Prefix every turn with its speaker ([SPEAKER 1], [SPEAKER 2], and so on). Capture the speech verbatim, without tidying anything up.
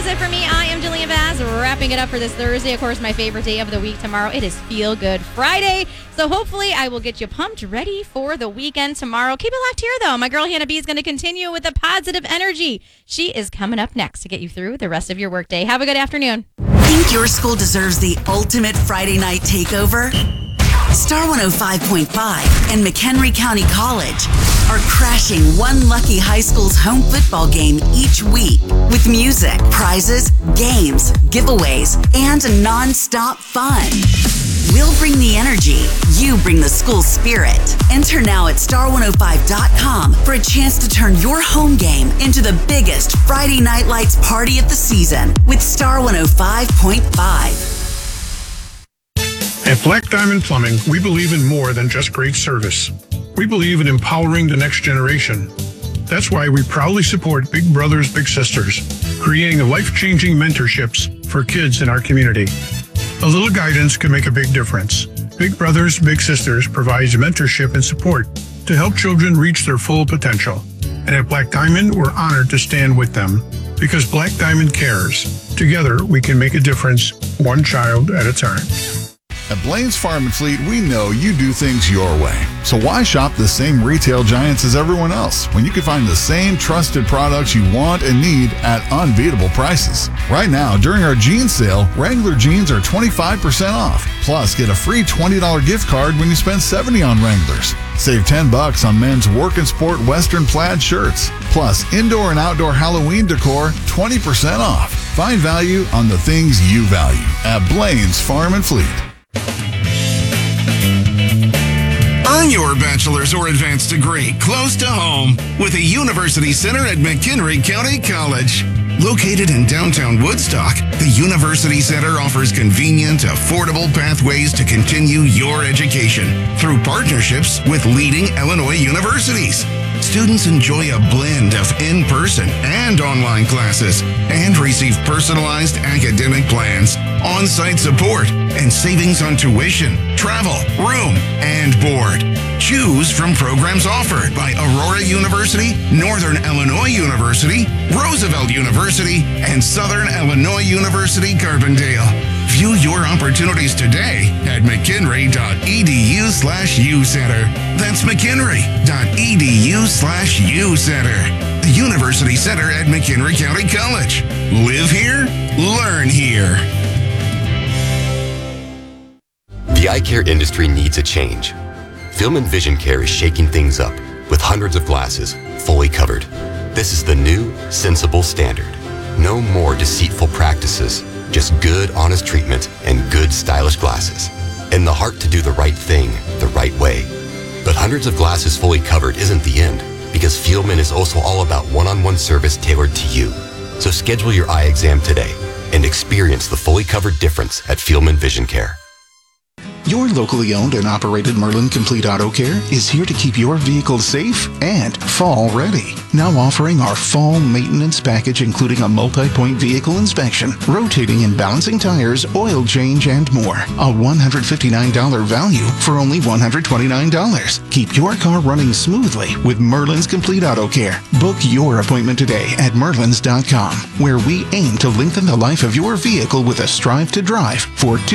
[SPEAKER 1] does it for me. I am Jillian Vaz, wrapping it up for this Thursday. Of course, my favorite day of the week tomorrow. It is Feel Good Friday. So hopefully I will get you pumped, ready for the weekend tomorrow. Keep it locked here, though. My girl Hannah B is going to continue with the positive energy. She is coming up next to get you through the rest of your workday. Have a good afternoon.
[SPEAKER 2] Think your school deserves the ultimate Friday night takeover? Star one oh five point five and McHenry County College are crashing one lucky high school's home football game each week with music, prizes, games, giveaways, and non-stop fun. We'll bring the energy. You bring the school spirit. Enter now at star one oh five dot com for a chance to turn your home game into the biggest Friday Night Lights party of the season with Star one oh five point five.
[SPEAKER 3] At Black Diamond Plumbing, we believe in more than just great service. We believe in empowering the next generation. That's why we proudly support Big Brothers Big Sisters, creating life-changing mentorships for kids in our community. A little guidance can make a big difference. Big Brothers Big Sisters provides mentorship and support to help children reach their full potential. And at Black Diamond, we're honored to stand with them because Black Diamond cares. Together, we can make a difference, one child at a time.
[SPEAKER 4] At Blaine's Farm and Fleet, we know you do things your way. So why shop the same retail giants as everyone else when you can find the same trusted products you want and need at unbeatable prices? Right now, during our jeans sale, Wrangler jeans are twenty-five percent off. Plus, get a free twenty dollars gift card when you spend seventy dollars on Wranglers. Save ten bucks on men's work and sport Western plaid shirts. Plus, indoor and outdoor Halloween decor, twenty percent off. Find value on the things you value at Blaine's Farm and Fleet.
[SPEAKER 5] Earn your bachelor's or advanced degree close to home with a University Center at McHenry County College. Located in downtown Woodstock, the University Center offers convenient, affordable pathways to continue your education through partnerships with leading Illinois universities. Students enjoy a blend of in-person and online classes and receive personalized academic plans, on-site support, and savings on tuition, travel, room, and board. Choose from programs offered by Aurora University, Northern Illinois University, Roosevelt University, and Southern Illinois University, Carbondale. View your opportunities today at mchenry.edu slash ucenter. That's mchenry.edu slash ucenter. The University Center at McHenry County College. Live here, learn here.
[SPEAKER 6] The eye care industry needs a change. Film and Vision Care is shaking things up with hundreds of glasses fully covered. This is the new, sensible standard. No more deceitful practices, just good, honest treatment and good, stylish glasses. And the heart to do the right thing the right way. But hundreds of glasses fully covered isn't the end, because Fieldman is also all about one-on-one service tailored to you. So schedule your eye exam today and experience the fully covered difference at Fieldman Vision Care.
[SPEAKER 7] Your locally owned and operated Merlin Complete Auto Care is here to keep your vehicle safe and fall ready. Now offering our fall maintenance package, including a multi-point vehicle inspection, rotating and balancing tires, oil change, and more. A one hundred fifty-nine dollars value for only one hundred twenty-nine dollars. Keep your car running smoothly with Merlin's Complete Auto Care. Book your appointment today at merlins dot com, where we aim to lengthen the life of your vehicle with a Strive to Drive for two